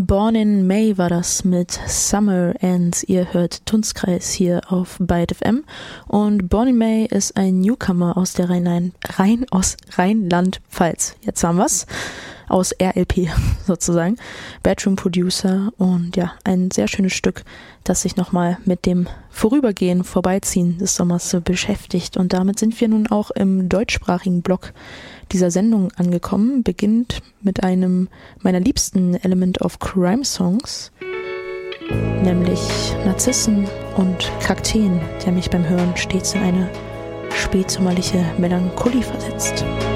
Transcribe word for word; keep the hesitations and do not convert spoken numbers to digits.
Born in May war das mit Summer and ihr hört Dunstkreis hier auf Byte F M und Born in May ist ein Newcomer aus der Rheinland, Rhein, aus Rheinland-Pfalz. Jetzt haben wir's. Aus R L P sozusagen. Bedroom Producer und ja, ein sehr schönes Stück, das sich nochmal mit dem Vorübergehen, Vorbeiziehen des Sommers beschäftigt. Und damit sind wir nun auch im deutschsprachigen Block dieser Sendung angekommen. Beginnt mit einem meiner liebsten Element of Crime Songs, nämlich Narzissen und Kakteen, der mich beim Hören stets in eine spätsommerliche Melancholie versetzt.